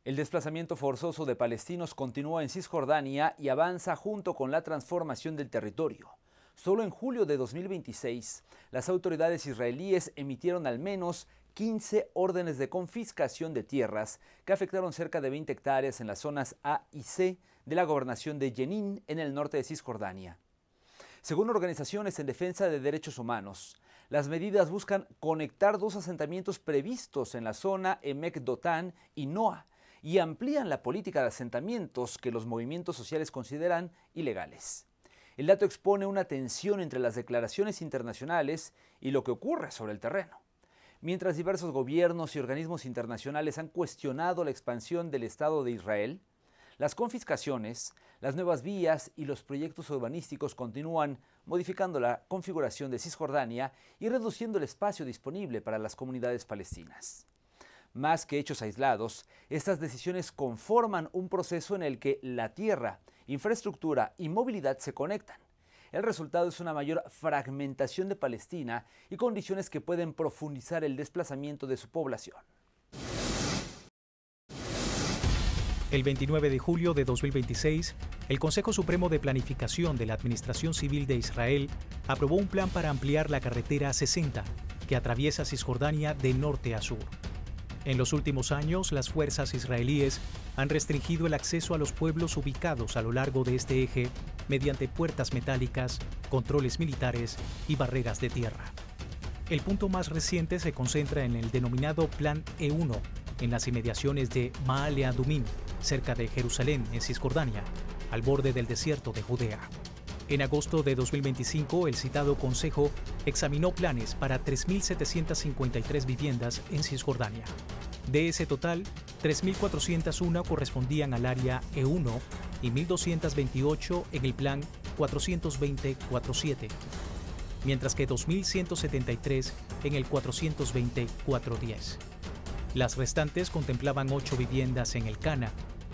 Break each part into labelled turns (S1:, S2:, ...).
S1: El desplazamiento forzoso de palestinos continúa en Cisjordania y avanza junto con la transformación del territorio. Solo en julio de 2026, las autoridades israelíes emitieron al menos 15 órdenes de confiscación de tierras que afectaron cerca de 20 hectáreas en las zonas A y C de la gobernación de Jenin, en el norte de Cisjordania. Según organizaciones en defensa de derechos humanos, las medidas buscan conectar dos asentamientos previstos en la zona Emek Dotan y Noa y amplían la política de asentamientos que los movimientos sociales consideran ilegales. El dato expone una tensión entre las declaraciones internacionales y lo que ocurre sobre el terreno. Mientras diversos gobiernos y organismos internacionales han cuestionado la expansión del Estado de Israel, las confiscaciones, las nuevas vías y los proyectos urbanísticos continúan modificando la configuración de Cisjordania y reduciendo el espacio disponible para las comunidades palestinas. Más que hechos aislados, estas decisiones conforman un proceso en el que la tierra, infraestructura y movilidad se conectan. El resultado es una mayor fragmentación de Palestina y condiciones que pueden profundizar el desplazamiento de su población.
S2: El 29 de julio de 2026, el Consejo Supremo de Planificación de la Administración Civil de Israel aprobó un plan para ampliar la carretera 60, que atraviesa Cisjordania de norte a sur. En los últimos años, las fuerzas israelíes han restringido el acceso a los pueblos ubicados a lo largo de este eje mediante puertas metálicas, controles militares y barreras de tierra. El punto más reciente se concentra en el denominado Plan E1, en las inmediaciones de Maale Adumim, cerca de Jerusalén, en Cisjordania, al borde del desierto de Judea. En agosto de 2025, el citado Consejo examinó planes para 3.753 viviendas en Cisjordania. De ese total, 3.401 correspondían al área E1 y 1.228 en el plan 420-47, mientras que 2.173 en el 420-410. Las restantes contemplaban 8 viviendas en el Cana,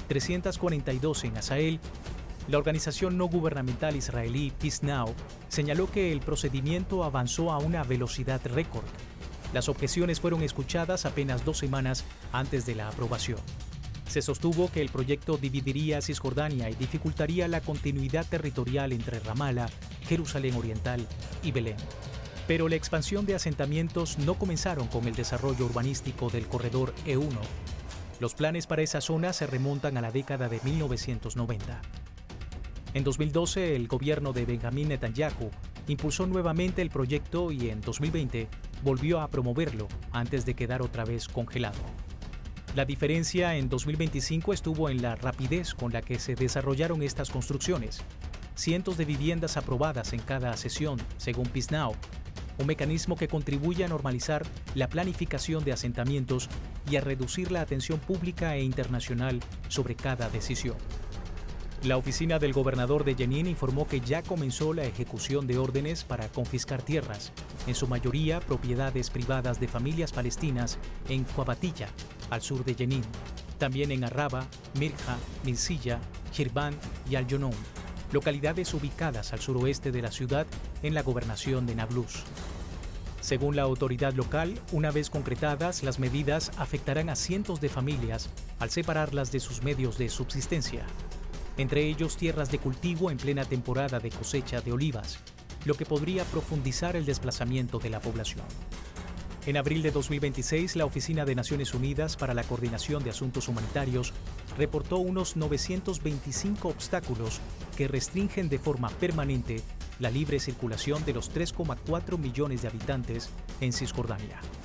S2: 342 en Asael. La organización no gubernamental israelí Peace Now señaló que el procedimiento avanzó a una velocidad récord. Las objeciones fueron escuchadas apenas 2 semanas antes de la aprobación. Se sostuvo que el proyecto dividiría Cisjordania y dificultaría la continuidad territorial entre Ramala, Jerusalén Oriental y Belén. Pero la expansión de asentamientos no comenzaron con el desarrollo urbanístico del corredor E1. Los planes para esa zona se remontan a la década de 1990. En 2012, el gobierno de Benjamín Netanyahu impulsó nuevamente el proyecto y en 2020 volvió a promoverlo antes de quedar otra vez congelado. La diferencia en 2025 estuvo en la rapidez con la que se desarrollaron estas construcciones. Cientos de viviendas aprobadas en cada sesión, según Peace Now, un mecanismo que contribuye a normalizar la planificación de asentamientos y a reducir la atención pública e internacional sobre cada decisión. La oficina del gobernador de Jenin informó que ya comenzó la ejecución de órdenes para confiscar tierras, en su mayoría propiedades privadas de familias palestinas en Cuabatilla, al sur de Jenin, también en Arraba, Mirja, Minsilla, Shirban y Al-Yonoun, localidades ubicadas al suroeste de la ciudad en la gobernación de Nablus. Según la autoridad local, una vez concretadas, las medidas afectarán a cientos de familias al separarlas de sus medios de subsistencia, entre ellos tierras de cultivo en plena temporada de cosecha de olivas, lo que podría profundizar el desplazamiento de la población. En abril de 2026, la Oficina de Naciones Unidas para la Coordinación de Asuntos Humanitarios reportó unos 925 obstáculos que restringen de forma permanente la libre circulación de los 3,4 millones de habitantes en Cisjordania.